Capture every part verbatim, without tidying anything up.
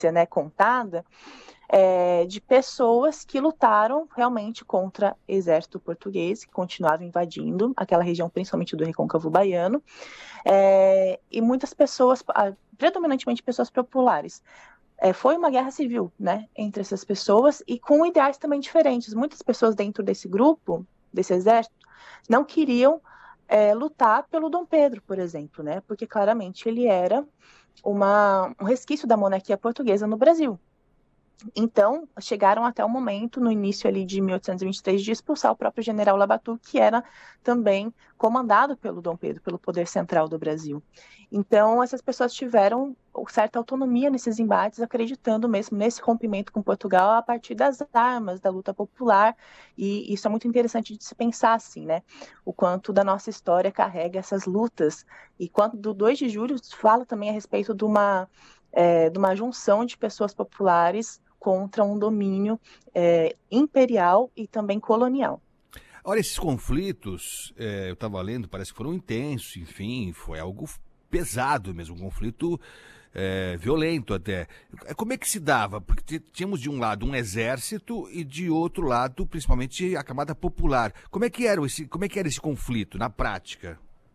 né, contada, é, de pessoas que lutaram realmente contra o exército português, que continuava invadindo aquela região, principalmente do Recôncavo Baiano, é, e muitas pessoas, predominantemente pessoas populares. É, foi uma guerra civil, né, entre essas pessoas e com ideais também diferentes. Muitas pessoas dentro desse grupo, desse exército, não queriam é, lutar pelo Dom Pedro, por exemplo, né, porque claramente ele era uma, um resquício da monarquia portuguesa no Brasil. Então, chegaram até o momento, no início ali de mil oitocentos e vinte e três, de expulsar o próprio general Labatut, que era também comandado pelo Dom Pedro, pelo poder central do Brasil. Então, essas pessoas tiveram certa autonomia nesses embates, acreditando mesmo nesse rompimento com Portugal a partir das armas, da luta popular, e isso é muito interessante de se pensar assim, né? O quanto da nossa história carrega essas lutas, e quanto do dois de julho fala também a respeito de uma, é, de uma junção de pessoas populares contra um domínio é, imperial e também colonial. Olha, esses conflitos, é, eu estava lendo, parece que foram intensos, enfim, foi algo pesado mesmo, um conflito é, violento até. Como é que se dava? Porque tínhamos de um lado um exército e de outro lado, principalmente, a camada popular. Como é que era esse, como é que era esse conflito na prática?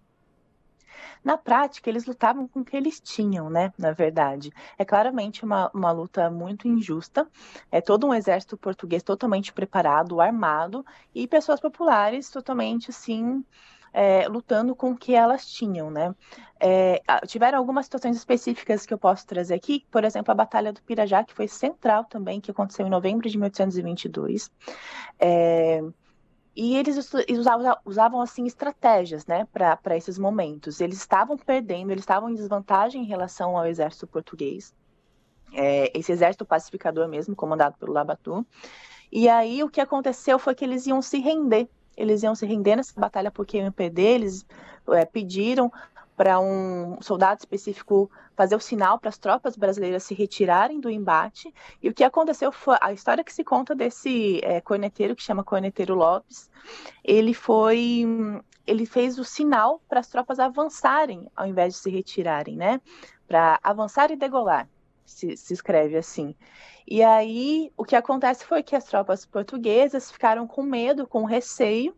Na prática, eles lutavam com o que eles tinham, né? Na verdade. É claramente uma, uma luta muito injusta. É todo um exército português totalmente preparado, armado, e pessoas populares totalmente, assim, é, lutando com o que elas tinham, né? É, tiveram algumas situações específicas que eu posso trazer aqui, por exemplo, a Batalha do Pirajá, que foi central também, que aconteceu em novembro de mil oitocentos e vinte e dois. É, E eles usavam, usavam assim, estratégias, né, para esses momentos. Eles estavam perdendo, eles estavam em desvantagem em relação ao exército português, é, esse exército pacificador mesmo, comandado pelo Labatut. E aí o que aconteceu foi que eles iam se render. Eles iam se render nessa batalha porque iam perder. Eles é, pediram para um soldado específico fazer o sinal para as tropas brasileiras se retirarem do embate. E o que aconteceu foi a história que se conta desse é, corneteiro, que chama Corneteiro Lopes. Ele foi, ele fez o sinal para as tropas avançarem ao invés de se retirarem, né? Para avançar e degolar, se, se escreve assim. E aí o que acontece foi que as tropas portuguesas ficaram com medo, com receio,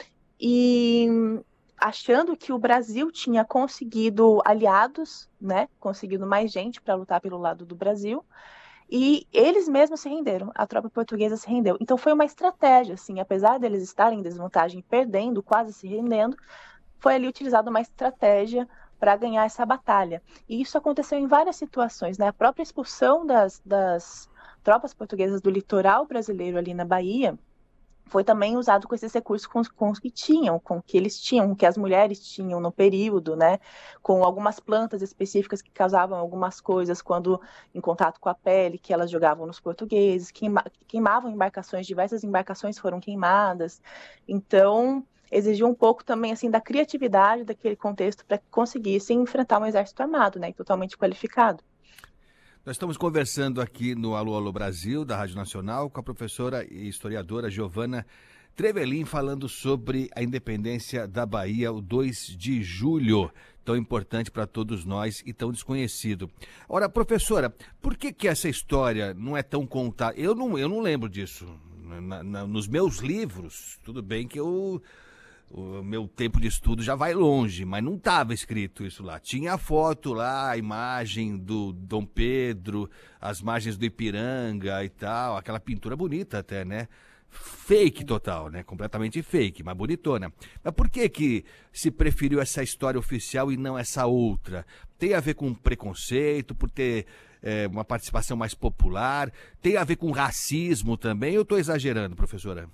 e achando que o Brasil tinha conseguido aliados, né, conseguido mais gente para lutar pelo lado do Brasil, e eles mesmos se renderam, a tropa portuguesa se rendeu. Então foi uma estratégia, assim, apesar deles estarem em desvantagem, perdendo, quase se rendendo, foi ali utilizada uma estratégia para ganhar essa batalha. E isso aconteceu em várias situações, né? A própria expulsão das, das tropas portuguesas do litoral brasileiro ali na Bahia foi também usado com esses recursos com, com os que tinham, com o que eles tinham, com o que as mulheres tinham no período, né? Com algumas plantas específicas que causavam algumas coisas quando em contato com a pele, que elas jogavam nos portugueses, queima, queimavam embarcações, diversas embarcações foram queimadas. Então, exigiu um pouco também assim da criatividade daquele contexto para que conseguissem enfrentar um exército armado, né? Totalmente qualificado. Nós estamos conversando aqui no Alô Alô Brasil, da Rádio Nacional, com a professora e historiadora Giovana Trevelin, falando sobre a independência da Bahia, o dois de julho, tão importante para todos nós e tão desconhecido. Ora, professora, por que que essa história não é tão contada? Eu não, eu não lembro disso. Na, na, nos meus livros, tudo bem que eu... O meu tempo de estudo já vai longe, mas não estava escrito isso lá. Tinha a foto lá, a imagem do Dom Pedro, as margens do Ipiranga e tal, aquela pintura bonita até, né? Fake total, né? Completamente fake, mas bonitona. Mas por que que se preferiu essa história oficial e não essa outra? Tem a ver com preconceito, por ter é, uma participação mais popular? Tem a ver com racismo também? Eu estou exagerando, professora?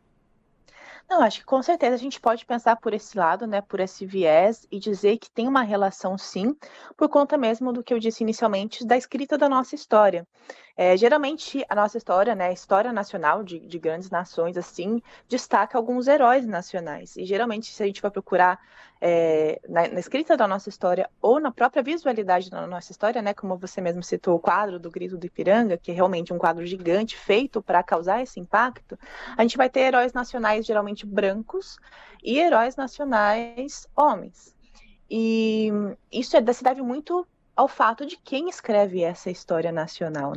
Não, acho que com certeza a gente pode pensar por esse lado, né, por esse viés e dizer que tem uma relação sim, por conta mesmo do que eu disse inicialmente da escrita da nossa história. É, geralmente a nossa história, né, a história nacional de, de grandes nações assim, destaca alguns heróis nacionais. E geralmente se a gente vai procurar é, na, na escrita da nossa história ou na própria visualidade da nossa história, né, como você mesmo citou o quadro do Grito do Ipiranga, que é realmente um quadro gigante feito para causar esse impacto, a gente vai ter heróis nacionais geralmente brancos e heróis nacionais homens. E isso é, se deve muito ao fato de quem escreve essa história nacional.